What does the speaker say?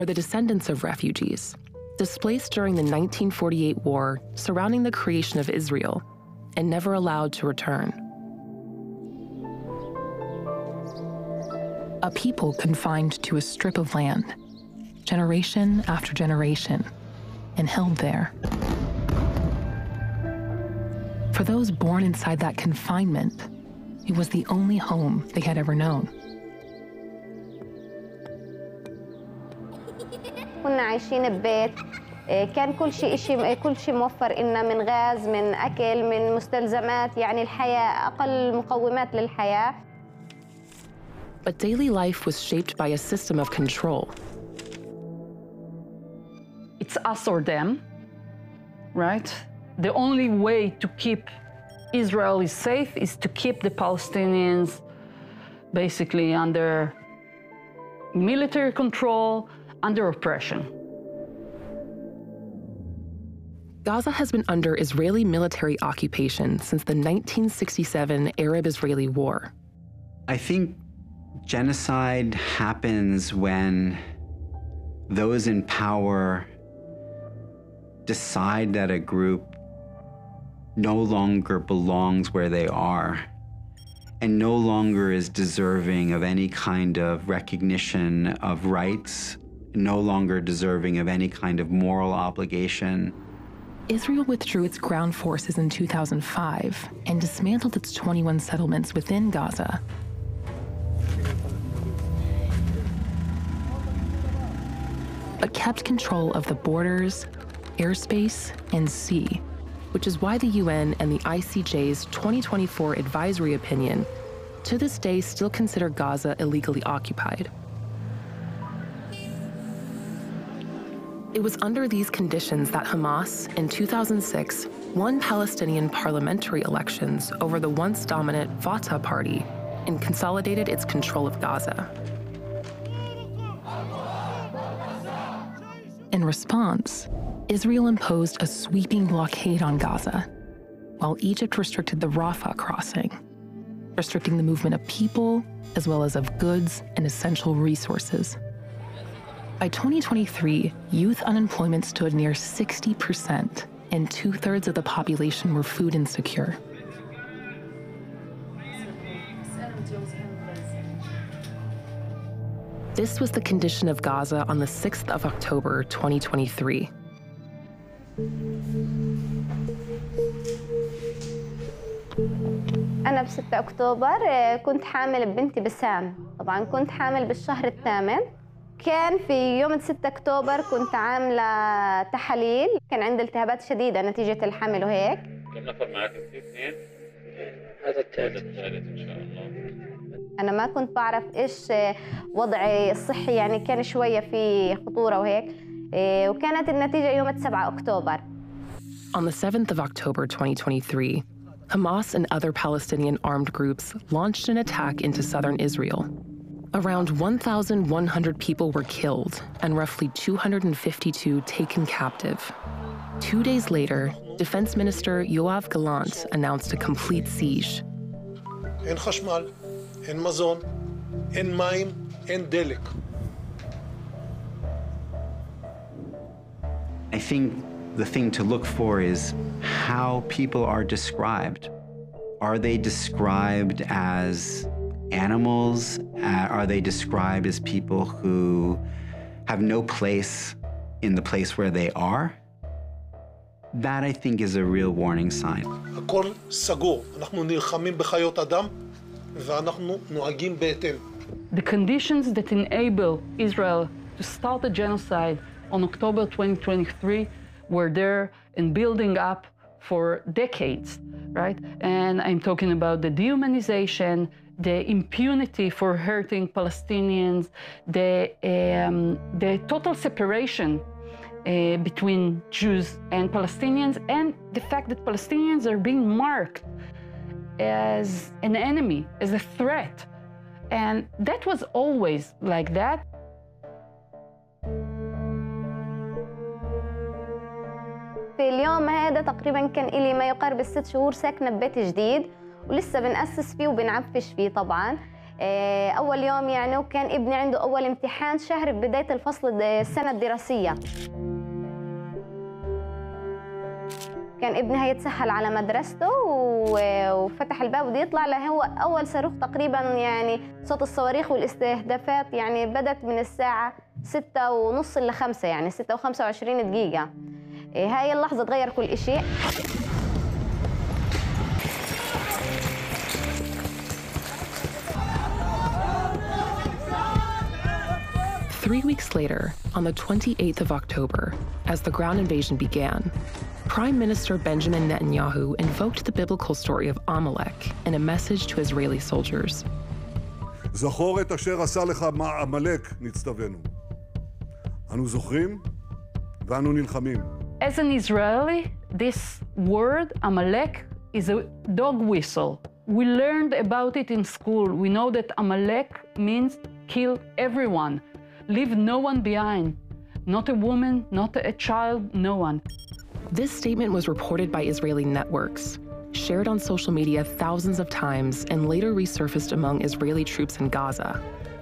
are the descendants of refugees, displaced during the 1948 war surrounding the creation of Israel and never allowed to return. A people confined to a strip of land, generation after generation, and held there. For those born inside that confinement, it was the only home they had ever known. كنا عايشين ببيت كان كل شيء موفر لنا من غاز من أكل من مستلزمات يعني الحياة أقل مقومات للحياة. But daily life was shaped by a system of control. It's us or them, right? The only way to keep Israel safe is to keep the Palestinians basically under military control, under oppression. Gaza has been under Israeli military occupation since the 1967 Arab-Israeli War. I think genocide happens when those in power decide that a group no longer belongs where they are and no longer is deserving of any kind of recognition of rights, no longer deserving of any kind of moral obligation. Israel withdrew its ground forces in 2005 and dismantled its 21 settlements within Gaza. But kept control of the borders, airspace, and sea, which is why the UN and the ICJ's 2024 advisory opinion to this day still consider Gaza illegally occupied. It was under these conditions that Hamas, in 2006, won Palestinian parliamentary elections over the once dominant Fatah party and consolidated its control of Gaza. In response, Israel imposed a sweeping blockade on Gaza, while Egypt restricted the Rafah crossing, restricting the movement of people as well as of goods and essential resources. By 2023, youth unemployment stood near 60%, and 2/3 of the population were food insecure. This was the condition of Gaza on the 6th of October, 2023. أنا ب6 أكتوبر كنت حامل ببنتي بسام، طبعاً كنت حامل بالشهر الثامن. كان في يوم 6 أكتوبر كنت عاملة تحاليل، كان عندي التهابات شديدة نتيجة الحمل وهيك. كم نفر معك أنت؟ 2؟ هذا الثالث إن شاء الله. أنا ما كنت بعرف إيش وضعي الصحي، يعني كان شوية في خطورة وهيك، وكانت النتيجة يوم 7 أكتوبر. On the 7th of October 2023, Hamas and other Palestinian armed groups launched an attack into southern Israel. Around 1,100 people were killed and roughly 252 taken captive. 2 days later, Defense Minister Yoav Gallant announced a complete siege. אין חשמל, אין מזון, אין מים, אין דלק. I think the thing to look for is how people are described. Are they described as animals? Are they described as people who have no place in the place where they are? That, I think, is a real warning sign. הכל סגור. אנחנו נלחמים בחיות אדם ואנחנו נוהגים בהתאם. The conditions that enable Israel to start a genocide on October 2023 were there and building up for decades, right? And I'm talking about the dehumanization, the impunity for hurting Palestinians, the total separation between Jews and Palestinians, and the fact that Palestinians are being marked as an enemy, as a threat. And that was always like that. في اليوم هذا تقريبا كان إلي ما يقارب 6 شهور ساكنة ببيت جديد ولسه بنأسس فيه وبنعفش فيه طبعاً. أول يوم يعني، وكان ابني عنده أول امتحان شهر ببداية الفصل السنة الدراسية. كان ابني هيتسهل على مدرسته وفتح الباب وبده يطلع له هو أول صاروخ تقريباً، يعني صوت الصواريخ والاستهدافات يعني بدت من الساعة 6:30 ل 5، يعني 6:25 دقيقة. هاي اللحظة تغير كل شيء. Three weeks later, on the 28th of October, as the ground invasion began, Prime Minister Benjamin Netanyahu invoked the biblical story of Amalek in a message to Israeli soldiers. זכור את אשר עשה לך עמלק, נצטווינו. אנו זוכרים ואנו נלחמים. As an Israeli, this word, Amalek, is a dog whistle. We learned about it in school. We know that Amalek means kill everyone, leave no one behind. Not a woman, not a child, no one. This statement was reported by Israeli networks, shared on social media thousands of times, and later resurfaced among Israeli troops in Gaza.